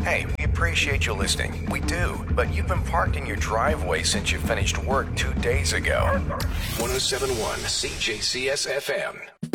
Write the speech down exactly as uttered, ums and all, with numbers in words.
Hey, we appreciate you listening. We do. But you've been parked in your driveway since you finished work two days ago. one oh seven point one C J C S F M.